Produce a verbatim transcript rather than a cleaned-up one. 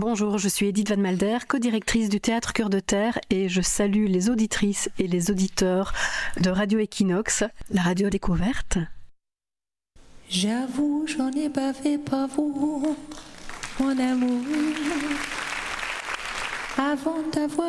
Bonjour, je suis Edith Van Malder, co-directrice du Théâtre Cœur de Terre et je salue les auditrices et les auditeurs de Radio Equinox, la radio découverte. J'avoue, j'en ai bavé pas vous, mon amour, avant d'avoir